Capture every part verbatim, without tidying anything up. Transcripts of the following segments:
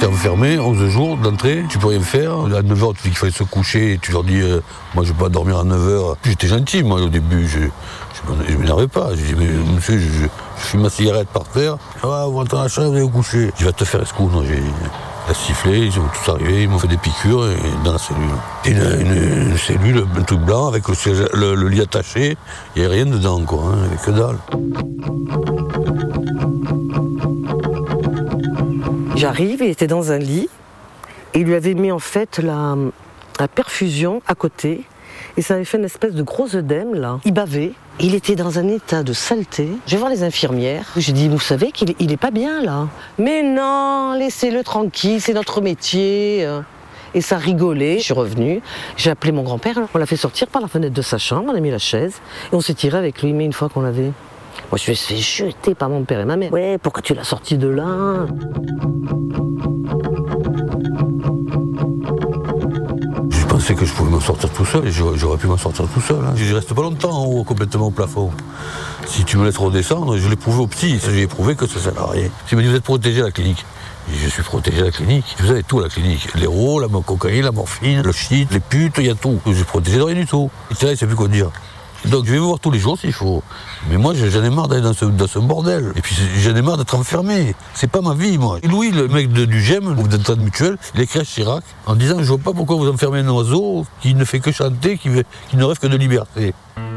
T'es enfermé onze jours d'entrée, tu peux rien faire. À neuf heures, tu dis qu'il fallait se coucher, et tu leur dis euh, moi je vais pas dormir à neuf heures. Puis j'étais gentil, moi au début, je, je, je m'énervais pas. Je dis mais monsieur, je, je, je fume ma cigarette par terre. Ah, vous rentrez dans la chambre, vous allez vous coucher. Je vais te faire escou. Non, j'ai la sifflé, ils sont tous arrivés, ils m'ont fait des piqûres et, dans la cellule. C'était une, une, une cellule, un truc blanc avec le, le, le lit attaché, il n'y avait rien dedans, quoi, hein, il n'y avait que dalle. J'arrive, il était dans un lit, et il lui avait mis en fait la, la perfusion à côté, et ça avait fait une espèce de gros œdème là. Il bavait, il était dans un état de saleté. Je vais voir les infirmières, j'ai dit, vous savez qu'il il est pas bien là. Mais non, laissez-le tranquille, c'est notre métier. Et ça rigolait, je suis revenue, j'ai appelé mon grand-père, on l'a fait sortir par la fenêtre de sa chambre, on a mis la chaise, et on s'est tiré avec lui, mais une fois qu'on l'avait... Moi, je me suis fait jeter par mon père et ma mère. Ouais, pourquoi tu l'as sorti de là? Je pensais que je pouvais m'en sortir tout seul, et j'aurais pu m'en sortir tout seul. Hein. Je reste pas longtemps en haut, complètement au plafond. Si tu me laisses redescendre, je l'ai prouvé au petit, j'ai prouvé que ça sert à rien. Il m'a dit, vous êtes protégé à la clinique. Je suis protégé à la clinique. Vous avez tout à la clinique. L'héros, la cocaïne, la morphine, le shit, les putes, il y a tout. Je suis protégé de rien du tout. Et là, il ne sait plus quoi dire. Donc je vais vous voir tous les jours s'il faut. Mais moi j'en ai marre d'aller dans ce, dans ce bordel. Et puis j'en ai marre d'être enfermé. C'est pas ma vie moi. Et Louis, le mec de, du G E M, ou d'Entraide Mutuelle, il écrit à Chirac en disant je vois pas pourquoi vous enfermez un oiseau qui ne fait que chanter, qui, veut, qui ne rêve que de liberté.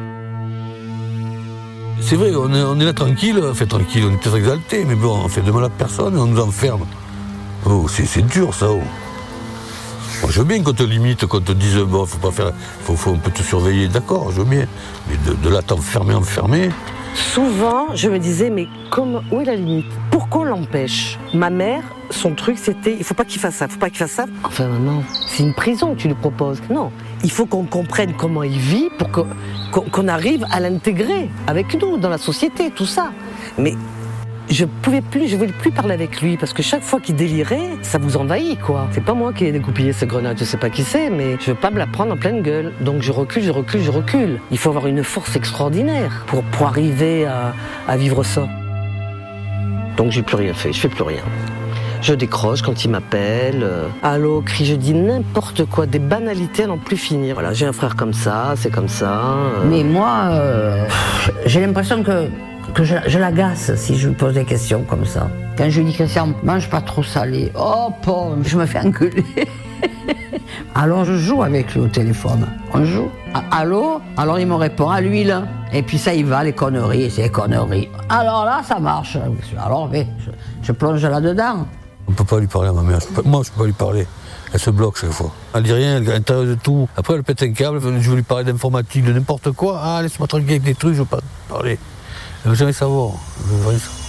C'est vrai, on est, on est là tranquille, enfin tranquille, on est très exalté, mais bon, on fait de mal à personne et on nous enferme. Oh, c'est dur ça. Oh. Moi, je veux bien qu'on te limite, qu'on te dise, bon, faut pas faire, faut, faut, on peut te surveiller, d'accord, je veux bien. Mais de, de là, t'enfermer, enfermer. Souvent, je me disais, mais comment, où est la limite? Pourquoi on l'empêche? Ma mère, son truc, c'était, il faut pas qu'il fasse ça, il faut pas qu'il fasse ça. Enfin, non, c'est une prison que tu lui proposes. Non, il faut qu'on comprenne comment il vit pour que, qu'on, qu'on arrive à l'intégrer avec nous, dans la société, tout ça. Mais je pouvais plus, je voulais plus parler avec lui parce que chaque fois qu'il délirait, ça vous envahit quoi. C'est pas moi qui ai découpillé cette grenade, je sais pas qui c'est, mais je veux pas me la prendre en pleine gueule. Donc je recule, je recule, je recule. Il faut avoir une force extraordinaire pour, pour arriver à, à vivre ça. Donc j'ai plus rien fait, je fais plus rien. Je décroche quand il m'appelle. Euh, allô, crie, je dis n'importe quoi, des banalités à n'en plus finir. Voilà, j'ai un frère comme ça, c'est comme ça. Euh... Mais moi, euh, j'ai l'impression que que je, je l'agace si je lui pose des questions comme ça. Quand je lui dis, Christian, mange pas trop salé, oh pauvre, je me fais engueuler. Alors je joue avec lui au téléphone, on joue. Allô? Alors il me répond à l'huile. Et puis ça y va, les conneries, c'est les conneries. Alors là, ça marche. Alors je, je plonge là-dedans. On ne peut pas lui parler à ma mère. Peux, moi, je ne peux pas lui parler. Elle se bloque chaque fois. Elle dit rien, elle intéresse de tout. Après, elle pète un câble, je veux lui parler d'informatique, de n'importe quoi. Ah, laisse-moi tranquille avec des trucs, je ne veux pas parler. Elle ne veut jamais savoir. Elle veut rien savoir.